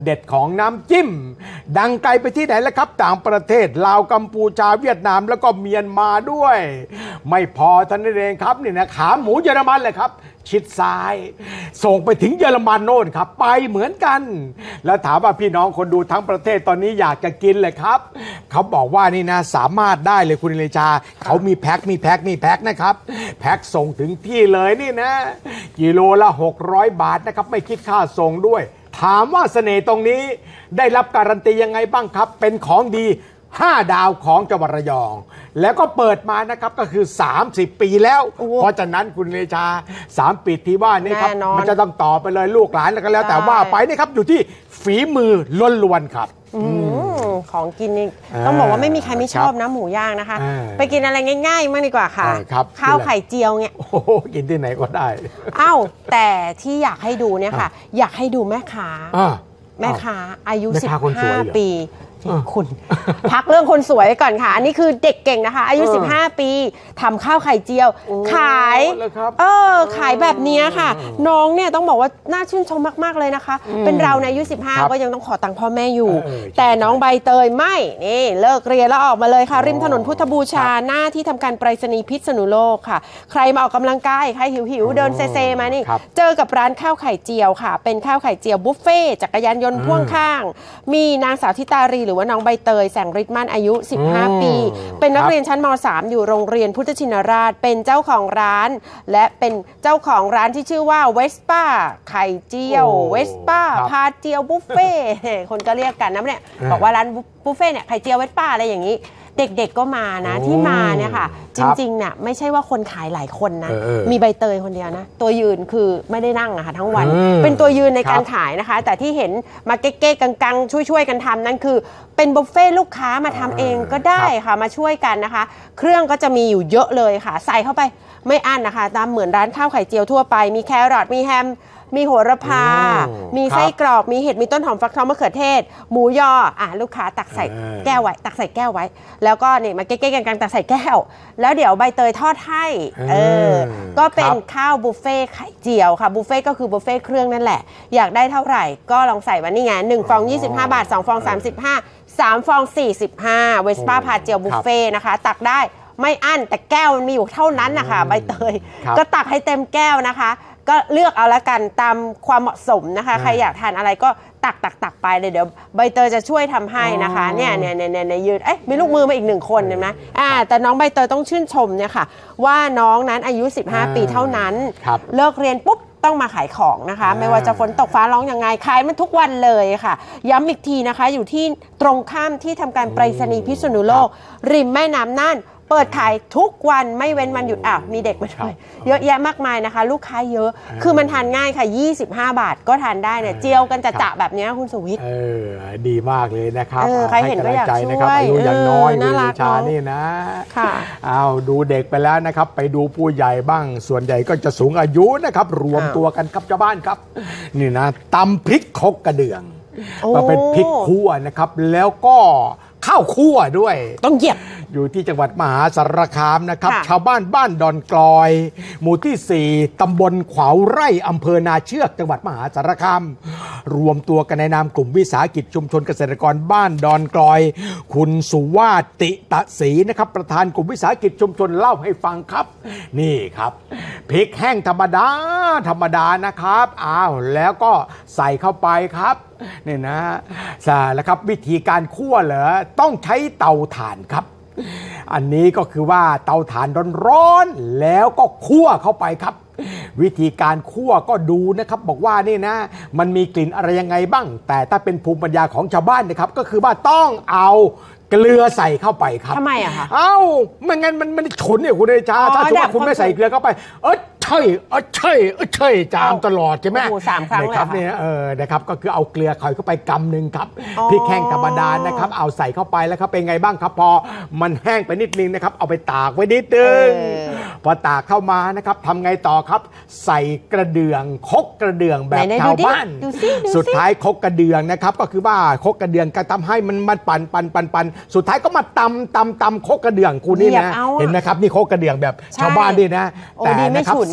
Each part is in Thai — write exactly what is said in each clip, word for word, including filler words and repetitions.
เด็ดของน้ำจิ้มดังไกลไปที่ไหนแล้วครับต่างประเทศลาวกัมพูชาเวียดนามแล้วก็เมียนมาด้วยไม่พอท่านเองครับนี่นะขาหมูเยอรมันเลยครับชิดซ้ายส่งไปถึงเยอรมันโน่นครับไปเหมือนกันแล้วถามว่าพี่น้องคนดูทั้งประเทศตอนนี้อยากจะกินเลยครับเขาบอกว่านี่นะสามารถได้เลยคุณเลชาเขามีแพ็คมีแพ็คมีแพ็คนะครับแพ็คส่งถึงที่เลยนี่นะกิโลละหกร้อยบาทนะครับไม่คิดค่าส่งด้วยถามว่าเสน่ห์ตรงนี้ได้รับการันตียังไงบ้างครับเป็นของดีห้าดาวของจังหวัดระยองแล้วก็เปิดมานะครับก็คือสามสิบปีแล้วเพราะฉะนั้นคุณเลชาสามปีที่ว่านี่ครับมันจะต้องต่อไปเลยลูกหลานแล้วก็แล้วแต่ว่าไปนี่ครับอยู่ที่ฝีมือล้วนๆครับของกินนี่ต้องบอกว่าไม่มีใครไม่ชอบนะหมูย่างนะคะไปกินอะไรง่ายๆมากดีกว่าค่ะข้าวไข่เจียวเนี่ยโอ้กินที่ไหนก็ได้อ้าวแต่ที่อยากให้ดูเนี่ยค่ะอยากให้ดูแม่ค้าแม่ค้าอายุสิบห้าปีคุณพักเรื่องคนสวยก่อนค่ะอันนี้คือเด็กเก่งนะคะอายุสิบห้าปีทำข้าวไข่เจียวขายเออขายแบบนี้ค่ะน้องเนี่ยต้องบอกว่าน่าชื่นชมมากๆเลยนะคะเป็นเราในอายุสิบห้าก็ยังต้องขอตังค์พ่อแม่อยู่แต่น้องใบเตยไม่นี่เลิกเรียนแล้วออกมาเลยค่ะริมถนนพุทธบูชาหน้าที่ทำการไปรษณีย์พิษณุโลกค่ะใครมาออกกำลังกายใครหิวๆเดินเซๆมานี่เจอกับร้านข้าวไข่เจียวค่ะเป็นข้าวไข่เจียวบุฟเฟ่จักรยานยนต์พ่วงข้างมีนางสาวธิตารีหรือว่าน้องใบเตยแสงฤทธิ์มั่นอายุสิบห้าปีเป็นนักเรียนชั้นม สาม อยู่โรงเรียนพุทธชินราชเป็นเจ้าของร้านและเป็นเจ้าของร้านที่ชื่อว่าเวสป้าไข่เจียวเวสป้าพาเจียวบุฟเฟ่คนก็เรียกกันนะเนี่ยบอกว่าร้านบุฟเฟ่เนี่ยไข่เจียวเวสป้าอะไรอย่างนี้เด็กๆก็มานะที่มาเนี่ยค่ะจริงๆเนี่ยไม่ใช่ว่าคนขายหลายคนนะมีใบเตยคนเดียวนะตัวยืนคือไม่ได้นั่งอะค่ะทั้งวันเป็นตัวยืนในการขายนะคะแต่ที่เห็นมาเก๊ๆกังๆช่วยๆกันทำนั่นคือเป็นบุฟเฟ่ลูกค้ามาทำเองก็ได้ค่ะมาช่วยกันนะคะเครื่องก็จะมีอยู่เยอะเลยค่ะใส่เข้าไปไม่อั้นนะคะตามเหมือนร้านข้าวไข่เจียวทั่วไปมีแครอทมีแฮมมีโหระพามีไส้กรอกมีเห็ดมีต้นหอมฟักทองมะเขือเทศหมูยออ่ะลูกค้าตักใส่แก้วไว้ตักใส่แก้วไว้แล้วก็นี่มาเก๊ๆกันๆตักใส่แก้วแล้วเดี๋ยวใบเตยทอดให้เออก็เป็นข้าวบุฟเฟ่ไข่เจียวค่ะบุฟเฟ่ก็คือบุฟเฟ่เครื่องนั่นแหละอยากได้เท่าไหร่ก็ลองใส่วันนี้ไงหนึ่งฟองยี่สิบห้าบาทสองฟองสามสิบห้าสามฟองสี่สิบห้าเวสป้าพาเจียวบุฟเฟ่นะคะตักได้ไม่อั้นแต่แก้วมันมีอยู่เท่านั้นนะคะใบเตยก็ตักให้เต็มแก้วนะคะก็เลือกเอาละกันตามความเหมาะสมนะคะใครอยากทานอะไรก็ตักตักตักไปเลยเดี๋ยวใบเตยจะช่วยทำให้นะคะเนี่ยเนี่ยเนี่ยเนี่ยยืนเอ๊ะมีลูกมือมาอีกหนึ่งคนเห็นไหมอ่าแต่น้องใบเตยต้องชื่นชมเนี่ยค่ะว่าน้องนั้นอายุสิบห้าปีเท่านั้นเลิกเรียนปุ๊บต้องมาขายของนะคะไม่ว่าจะฝนตกฟ้าร้องยังไงขายมันทุกวันเลยค่ะย้ำอีกทีนะคะอยู่ที่ตรงข้ามที่ทำการไปรษณีย์พิษณุโลกริมแม่น้ำน่านเปิดขายทุกวันไม่เว้นวันหยุดอ่ะมีเด็กมาด้วยเยอะแยะมากมายนะคะลูกค้าเยอะคือมันทานง่ายค่ะยี่สิบห้าบาทก็ทานได้เนี่ยเจียวกันจะจะแบบนี้คุณสุวิทย์เออดีมากเลยนะครับใครเห็นก็อยากช่วยอายุยังน้อยวิชานี่นะค่ะเอาดูเด็กไปแล้วนะครับไปดูผู้ใหญ่บ้างส่วนใหญ่ก็จะสูงอายุนะครับรวมตัวกันครับชาวบ้านครับนี่นะตำพริกคกกระเดื่องมาเป็นพริกคั่วนะครับแล้วก็ข้าวคั่วด้วยต้องเหยียบอยู่ที่จังหวัดมหาสารคามนะครับชาวบ้านบ้านดอนกลอยหมู่ที่สี่ตำบลขวาวไร่อำเภอนาเชือกจังหวัดมหาสารคามรวมตัวกันในนามกลุ่มวิสาหกิจชุมชนเกษตรกรบ้านดอนกลอยคุณสุวาติตะศรีนะครับประธานกลุ่มวิสาหกิจชุมชนเล่าให้ฟังครับนี่ครับพริกแห้งธรรมดาธรรมดานะครับอ้าวแล้วก็ใส่เข้าไปครับนี่นะใช่แล้วครับวิธีการคั่วเหรอต้องใช้เตาถ่านครับอันนี้ก็คือว่าเตาถ่านร้อนๆแล้วก็คั่วเข้าไปครับวิธีการคั่วก็ดูนะครับบอกว่านี่นะมันมีกลิ่นอะไรยังไงบ้างแต่ถ้าเป็นภูมิปัญญาของชาวบ้านนะครับก็คือว่าต้องเอาเกลือใส่เข้าไปครับทำไมอะคะเอ้าไม่งั้นมันมันฉุนเนี่ยคุณเดชาถ้าสมมติว่าคุณไม่ใส่เกลือเข้าไปเออใช่เออใช่เออใช่จามตลอดใช่ไหมสามครั้งเลยครับเนี่ยเออนะครับก็คือเอาเกลือใส่เข้าไปกำหนึ่งครับพริกแห้งธรรมดานะครับเอาใส่เข้าไปแล้วครับเป็นไงบ้างครับพอมันแห้งไปนิดนึงนะครับเอาไปตากไว้นิดนึงพอตากเข้ามานะครับทำไงต่อครับใส่กระเดื่องคกกระเดื่องแบบชาวบ้านสุดท้ายคกกระเดื่องนะครับก็คือว่าคกกระเดื่องก็ทำให้มันมันปั่นปั่นปั่นปั่นสุดท้ายก็มาตำตำตำคกกระเดื่องคุณนี่นะเห็นไหมครับนี่คกกระเดื่องแบบชาวบ้านนี่นะแต่นะครับส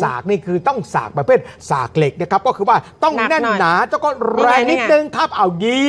ากนี่คือต้องสากประเภทสากเหล็กนะครับก็คือว่าต้องแน่นหนาแล้วก็แรงนิดนึงครับเอายี